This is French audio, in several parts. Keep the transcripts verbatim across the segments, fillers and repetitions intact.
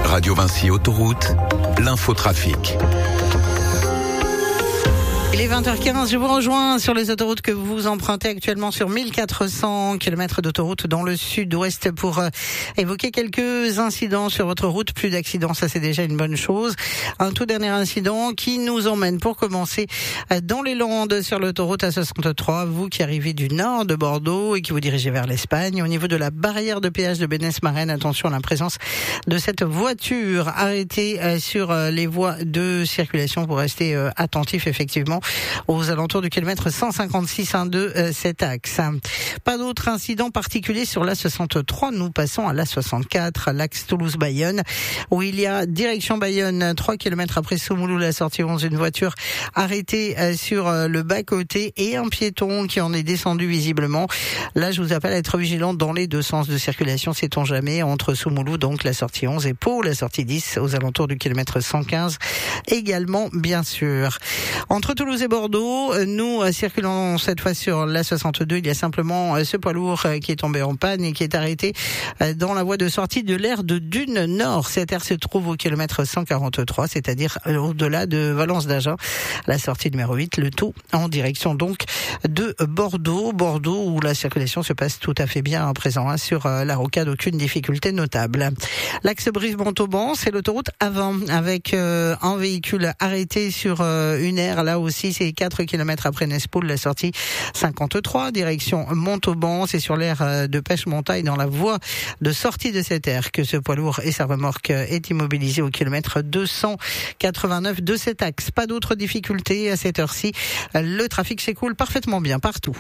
Radio Vinci Autoroute, l'infotrafic. Il est vingt heures quinze, je vous rejoins sur les autoroutes que vous empruntez actuellement sur mille quatre cents kilomètres d'autoroute dans le sud-ouest pour euh, évoquer quelques incidents sur votre route. Plus d'accidents, ça c'est déjà une bonne chose. Un tout dernier incident qui nous emmène pour commencer euh, dans les Landes sur l'autoroute A soixante-trois. Vous qui arrivez du nord de Bordeaux et qui vous dirigez vers l'Espagne, au niveau de la barrière de péage de Bénesse-Marennes, attention à la présence de cette voiture arrêtée euh, sur euh, les voies de circulation pour rester euh, attentif effectivement aux alentours du kilomètre cent cinquante-six de euh, cet axe. Pas d'autres incidents particuliers sur l'A soixante-trois. Nous passons à l'A soixante-quatre, l'axe Toulouse-Bayonne, où il y a direction Bayonne, trois kilomètres après Somoulou, la sortie onze, une voiture arrêtée euh, sur euh, le bas-côté et un piéton qui en est descendu visiblement. Là, je vous appelle à être vigilant dans les deux sens de circulation, sait-on jamais, entre Somoulou, donc la sortie onze, et Pau, la sortie dix, aux alentours du kilomètre cent quinze également, bien sûr. Entre Toulouse et Bordeaux, nous circulons cette fois sur l'A soixante-deux. Il y a simplement ce poids lourd qui est tombé en panne et qui est arrêté dans la voie de sortie de l'aire de Dune Nord. Cette aire se trouve au kilomètre cent quarante-trois, c'est-à-dire au-delà de Valence d'Agen, la sortie numéro huit, le tout en direction donc de Bordeaux. Bordeaux où la circulation se passe tout à fait bien à présent, hein, sur la rocade, aucune difficulté notable. L'axe Brive-Montauban, c'est l'autoroute A vingt avec euh, un véhicule arrêté sur euh, une aire, là aussi c'est quatre kilomètres après Nespoul, la sortie cinquante-trois, direction Montauban. C'est sur l'aire de Pêche-Montagne, dans la voie de sortie de cette aire, que ce poids lourd et sa remorque est immobilisé au kilomètre deux cent quatre-vingt-neuf de cet axe. Pas d'autres difficultés à cette heure-ci. Le trafic s'écoule parfaitement bien partout.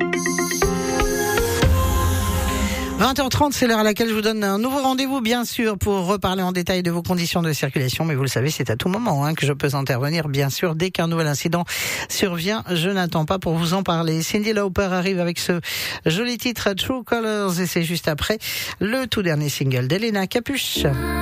vingt heures trente, c'est l'heure à laquelle je vous donne un nouveau rendez-vous, bien sûr, pour reparler en détail de vos conditions de circulation. Mais vous le savez, c'est à tout moment hein, que je peux intervenir, bien sûr. Dès qu'un nouvel incident survient, je n'attends pas pour vous en parler. Cyndi Lauper arrive avec ce joli titre True Colors et c'est juste après le tout dernier single d'Elena Capuche.